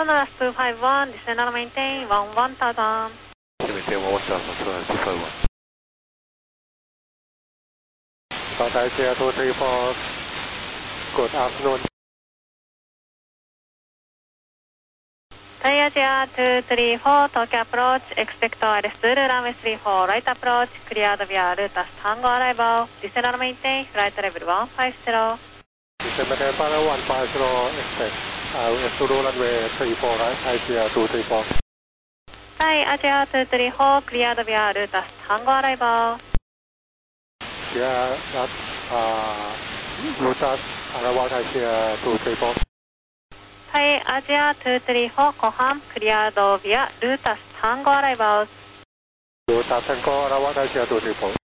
Sonoras 251, descend and maintain 1000. Maintain 1000, Sonoras 251. South Asia 234, good afternoon. Thai Asia 234, Tokyo approach, expect RS runway 34, right approach, cleared via Rutas Tango arrival, descend and maintain, flight level 150. Descend and maintain 150, expect RS runway 34, right, Asia 234. Thai Asia 234, cleared via Rutas Tango arrival. Yeah, that Rutas arrival Asia 234. Thai Asia 234, confirm, cleared via Rutas Tango arrival. Rutas Tango arrival Asia 234.